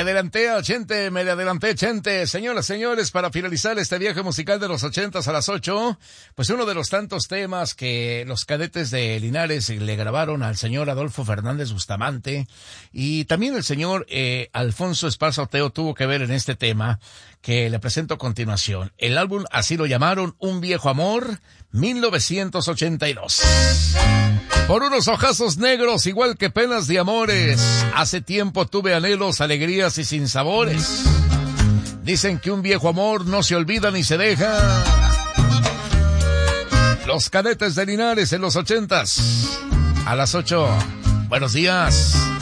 Me adelanté, Chente. Señoras, señores, para finalizar este viaje musical de los 80s a las 8, pues uno de los tantos temas que los cadetes de Linares le grabaron al señor Adolfo Fernández Bustamante, y también el señor Alfonso Esparza Oteo tuvo que ver en este tema que le presento a continuación. El álbum así lo llamaron, Un Viejo Amor, 1982. Por unos ojazos negros, igual que penas de amores, hace tiempo tuve anhelos, alegrías y sinsabores. Dicen que un viejo amor no se olvida ni se deja. Los cadetes de Linares en los 80s. A las 8. Buenos días.